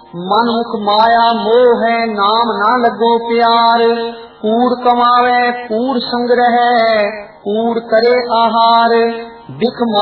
मन मुख माया मोह है, नाम ना लगो प्यार। कूड़ कमावे कूड़ संग्रह, कूड़ करे आहार। बिख